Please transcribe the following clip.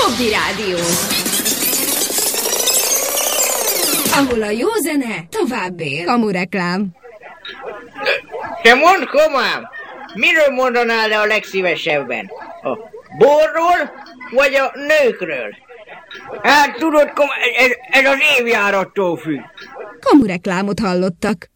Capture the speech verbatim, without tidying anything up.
Csobbi Rádió, ahol a jó zene tovább él. Kamureklám. Te mondd, komám, miről mondanál le a legszívesebben? A borról, vagy a nőkről? Hát tudod, komám, ez, ez az évjárattól függ. Kamureklámot hallottak.